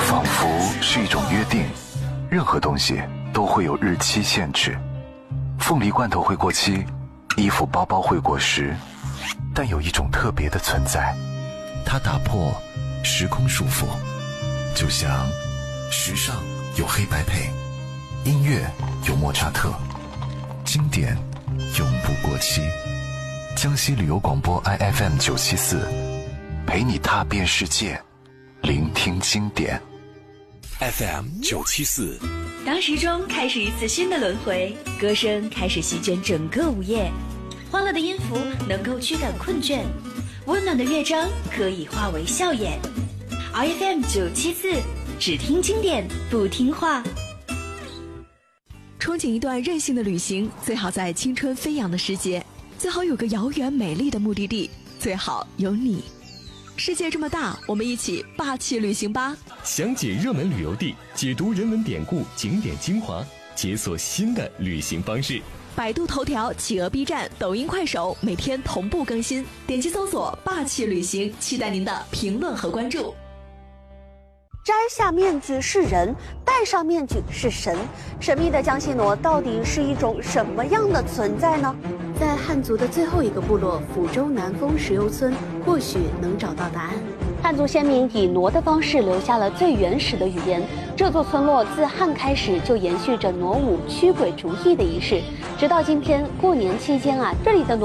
仿佛是一种约定，任何东西都会有日期限制。凤梨罐头会过期，衣服包包会过时，但有一种特别的存在，它打破时空束缚。就像时尚有黑白配，音乐有莫扎特，经典永不过期。江西旅游广播 IFM 974，陪你踏遍世界，聆听经典。 FM 974， 当时钟开始一次新的轮回，歌声开始席卷整个午夜，欢乐的音符能够驱赶困倦，温暖的乐章可以化为笑颜。IFM 974，只听经典不听话。 憧憬一段任性的旅行，最好在青春飞扬的时节，最好有个遥远美丽的目的地，最好有你。世界这么大，我们一起霸气旅行吧！ 详解热门旅游地，解读人文典故、景点精华，解锁新的旅行方式。 百度头条、企鹅 B 站、抖音、快手每天同步更新，点击搜索霸气旅行，期待您的评论和关注。 摘下面具是人，戴上面具是神。神秘的江西傩到底是一种什么样的存在呢？在汉族的最后一个部落抚州南丰石油村，或许能找到答案。汉族先民以傩的方式留下了最原始的语言。这座村落自汉开始就延续着傩舞驱鬼逐疫的仪式，直到今天过年期间这里的